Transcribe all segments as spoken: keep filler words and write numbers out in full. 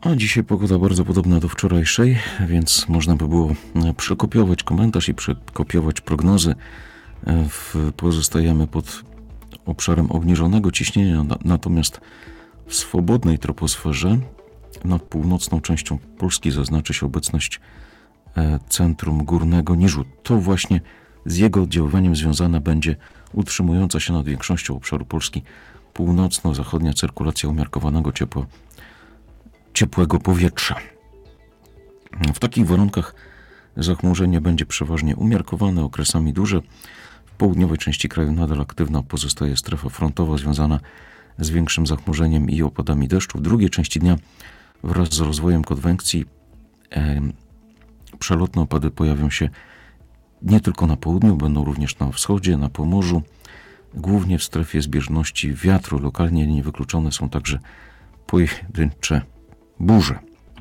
A dzisiaj pogoda bardzo podobna do wczorajszej, więc można by było przekopiować komentarz i przekopiować prognozy. W, pozostajemy pod obszarem obniżonego ciśnienia, natomiast w swobodnej troposferze nad północną częścią Polski zaznaczy się obecność centrum górnego niżu. To właśnie z jego oddziaływaniem związana będzie utrzymująca się nad większością obszaru Polski północno-zachodnia cyrkulacja umiarkowanego ciepła, ciepłego powietrza. W takich warunkach zachmurzenie będzie przeważnie umiarkowane, okresami duże. W południowej części kraju nadal aktywna pozostaje strefa frontowa związana z większym zachmurzeniem i opadami deszczu. W drugiej części dnia wraz z rozwojem konwekcji e, przelotne opady pojawią się nie tylko na południu, będą również na wschodzie, na Pomorzu, głównie w strefie zbieżności wiatru. Lokalnie niewykluczone są także pojedyncze burze.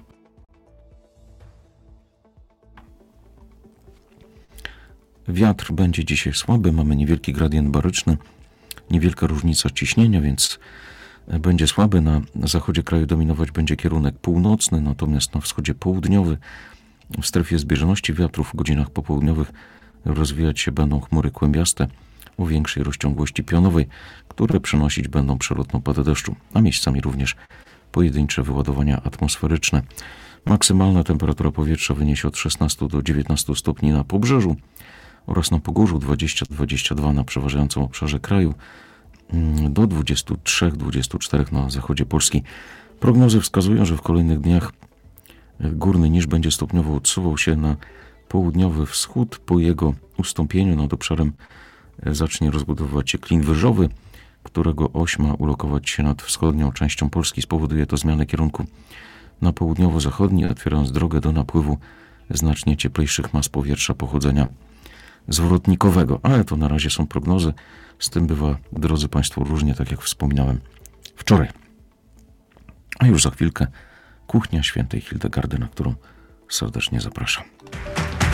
Wiatr będzie dzisiaj słaby, mamy niewielki gradient baryczny, niewielka różnica ciśnienia, więc będzie słaby. Na zachodzie kraju dominować będzie kierunek północny, natomiast na wschodzie południowy w strefie zbieżności wiatrów w godzinach popołudniowych rozwijać się będą chmury kłębiaste o większej rozciągłości pionowej, które przynosić będą przelotne opady deszczu, a miejscami również pojedyncze wyładowania atmosferyczne. Maksymalna temperatura powietrza wyniesie od szesnastu do dziewiętnastu stopni na Pobrzeżu oraz na Pogórzu, dwadzieścia do dwudziestu dwóch na przeważającym obszarze kraju, do dwudziestu trzech do dwudziestu czterech na zachodzie Polski. Prognozy wskazują, że w kolejnych dniach górny niż będzie stopniowo odsuwał się na południowy wschód. Po jego ustąpieniu nad obszarem zacznie rozbudowywać się klin wyżowy, którego oś ma ulokować się nad wschodnią częścią Polski. Spowoduje to zmianę kierunku na południowo-zachodni, otwierając drogę do napływu znacznie cieplejszych mas powietrza pochodzenia zwrotnikowego. Ale to na razie są prognozy. Z tym bywa, drodzy Państwo, różnie, tak jak wspominałem wczoraj. A już za chwilkę kuchnia świętej Hildegardy, na którą serdecznie zapraszam.